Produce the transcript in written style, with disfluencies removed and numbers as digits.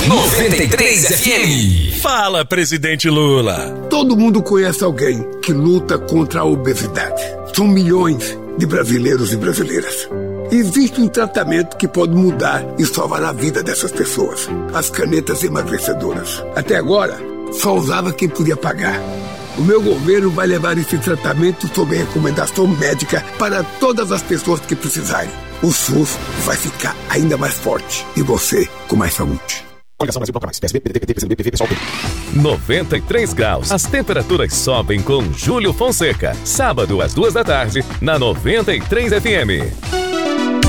93 FM. Fala, presidente Lula. Todo mundo conhece alguém que luta contra a obesidade. São milhões de brasileiros e brasileiras. Existe um tratamento que pode mudar e salvar a vida dessas pessoas. As canetas emagrecedoras. Até agora, só usava quem podia pagar. O meu governo vai levar esse tratamento sob recomendação médica para todas as pessoas que precisarem. O SUS vai ficar ainda mais forte e você com mais saúde. Coligação Brasil Bloco Mais, PSB, PDT, PCdoB, PV, PSOL, 93 graus. As temperaturas sobem com Júlio Fonseca. Sábado às 2 da tarde, na 93 FM.